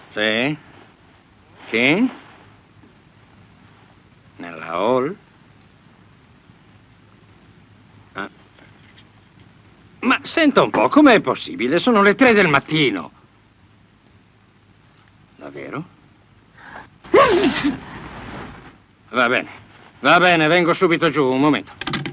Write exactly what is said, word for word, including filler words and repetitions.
Sì? Chi? Nella hall? Ah. Ma senta un po', com'è possibile? Sono le tre del mattino. Davvero? Va bene, va bene, vengo subito giù, un momento.